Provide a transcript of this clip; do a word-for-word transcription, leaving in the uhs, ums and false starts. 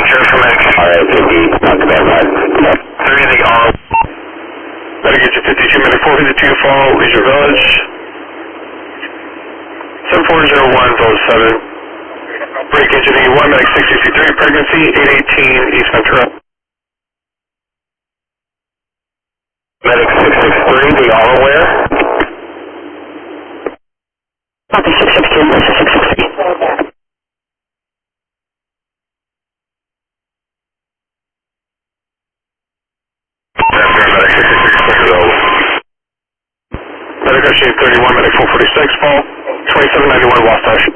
insurance for medic. All right, fifty, not the bad side. thirty, the R. Medic engine fifty-two, medic four fifty-two, fall, Leisure Village. seven four zero one, Village seven. Break engine eighty-one, medic six sixty-three, pregnancy, eight eighteen, East Ventura. Medic six six three, the R where? Copy six six two, this is six six three. Medic six six six, clear to Medic Ocean thirty-one, medic four forty-six, fall, twenty-seven ninety-one, lost touch.